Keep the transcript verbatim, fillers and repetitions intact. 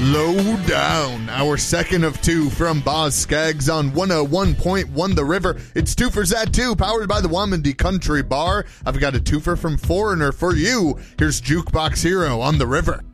Low Down, our second of two from Boz Skaggs on one oh one point one The River. It's two for Zat two, powered by the Wamandi Country Bar. I've got a twofer from Foreigner for you. Here's Jukebox Hero on The River.